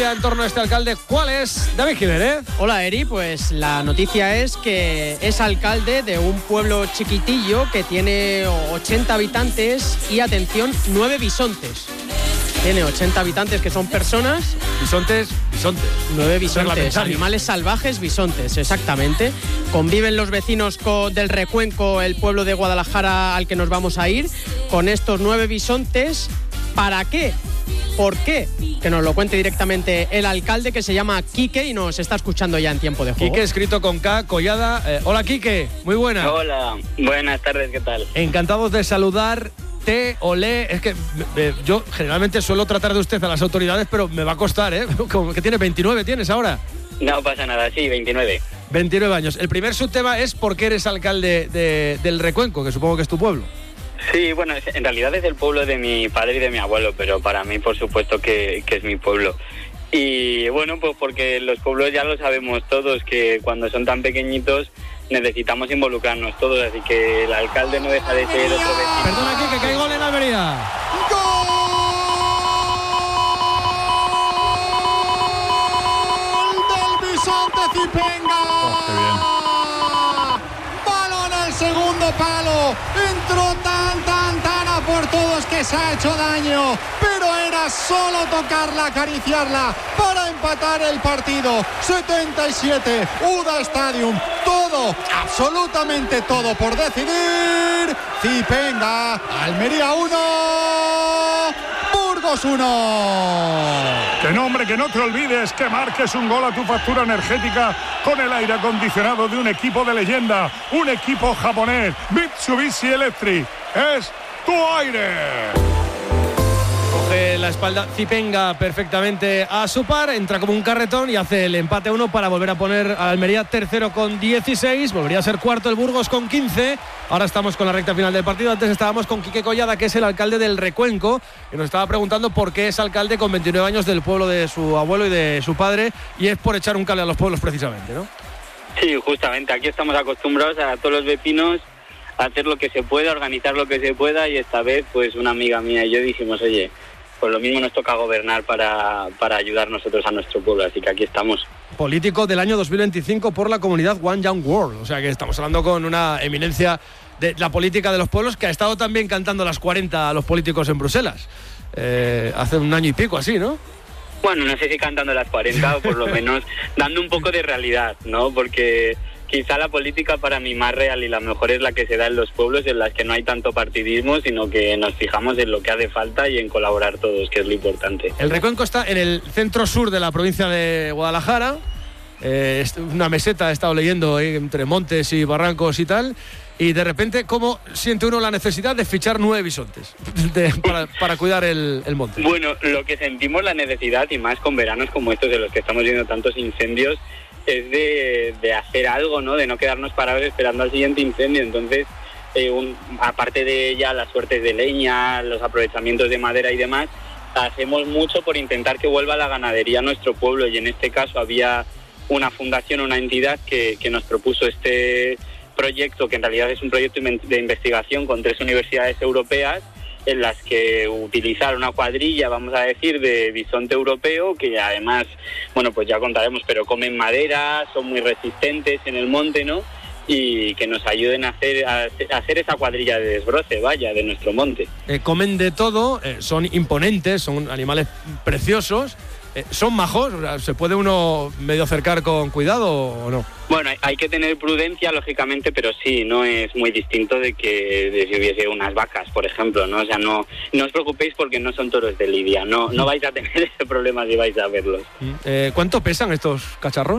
En torno a este alcalde, ¿cuál es? David Jiménez. Hola, Eri. Pues la noticia es que es alcalde de un pueblo chiquitillo que tiene 80 habitantes y, atención, 9 bisontes. Tiene 80 habitantes que son personas. Bisontes. 9 bisontes, animales salvajes, bisontes, exactamente. Conviven los vecinos del Recuenco, el pueblo de Guadalajara al que nos vamos a ir, con estos 9 bisontes. ¿Para qué? ¿Por qué? Que nos lo cuente directamente el alcalde, que se llama Quique y nos está escuchando ya en tiempo de juego. Quique, escrito con K, Collada. Hola, Quique, muy buena. Hola, buenas tardes, ¿qué tal? Encantados de saludarte, olé. Es que yo generalmente suelo tratar de usted a las autoridades, pero me va a costar, ¿eh? Como que tiene 29, ¿tienes ahora? No pasa nada, sí, 29. 29 años. El primer subtema es por qué eres alcalde del Recuenco, que supongo que es tu pueblo. Sí, bueno, en realidad es el pueblo de mi padre y de mi abuelo, pero para mí, por supuesto, que es mi pueblo. Y bueno, pues porque los pueblos ya lo sabemos todos, que cuando son tan pequeñitos necesitamos involucrarnos todos, así que el alcalde no deja de ser otro vecino. Perdona, Quique, que hay gol en Almería. ¡Gol del bisonte Zipenga! Oh, qué bien. Segundo palo, entró tan a por todos que se ha hecho daño, pero era solo tocarla, acariciarla para empatar el partido. 77, UDA Stadium, todo, absolutamente todo por decidir. Zipenga, Almería 1, Burgos 1. Que no, hombre, que no te olvides que marques un gol a tu factura energética con el aire acondicionado de un equipo de leyenda, un equipo japonés, Mitsubishi Electric. Es tu aire. Coge la espalda Zipenga perfectamente a su par, entra como un carretón y hace el empate 1 para volver a poner a Almería tercero con 16, volvería a ser cuarto el Burgos con 15. Ahora estamos con la recta final del partido. Antes estábamos con Quique Collada, que es el alcalde del Recuenco, y nos estaba preguntando por qué es alcalde con 29 años del pueblo de su abuelo y de su padre, y es por echar un cable a los pueblos precisamente, ¿no? Sí, justamente, aquí estamos acostumbrados a todos los vecinos a hacer lo que se pueda, organizar lo que se pueda, y esta vez pues una amiga mía y yo dijimos, oye, pues lo mismo nos toca gobernar para ayudar nosotros a nuestro pueblo, así que aquí estamos. Político del año 2025 por la comunidad One Young World, o sea que estamos hablando con una eminencia de la política de los pueblos, que ha estado también cantando las 40 a los políticos en Bruselas, hace un año y pico así, ¿no? Bueno, no sé si cantando las 40 o por lo menos dando un poco de realidad, ¿no? Porque quizá la política para mí más real y la mejor es la que se da en los pueblos, en las que no hay tanto partidismo, sino que nos fijamos en lo que hace falta y en colaborar todos, que es lo importante. El Recuenco está en el centro sur de la provincia de Guadalajara, una meseta, he estado leyendo entre montes y barrancos y tal, y de repente, ¿cómo siente uno la necesidad de fichar 9 bisontes para cuidar el monte? Bueno, lo que sentimos la necesidad, y más con veranos como estos de los que estamos viendo tantos incendios, es de hacer algo, ¿no? De no quedarnos parados esperando al siguiente incendio. Entonces, aparte de ya las suertes de leña, los aprovechamientos de madera y demás, hacemos mucho por intentar que vuelva la ganadería a nuestro pueblo, y en este caso había una fundación, una entidad que nos propuso este proyecto, que en realidad es un proyecto de investigación con 3 universidades europeas, en las que utilizar una cuadrilla, vamos a decir, de bisonte europeo, que además, bueno, pues ya contaremos, pero comen madera, son muy resistentes en el monte, ¿no? Y que nos ayuden a hacer esa cuadrilla de desbroce, vaya, de nuestro monte. Comen de todo, son imponentes, son animales preciosos, son majos, ¿se puede uno medio acercar con cuidado o no? Bueno, hay que tener prudencia, lógicamente, pero sí, no es muy distinto de si hubiese unas vacas, por ejemplo, ¿no? O sea, no os preocupéis porque no son toros de lidia, no vais a tener ese problema si vais a verlos. ¿Cuánto pesan estos cacharros?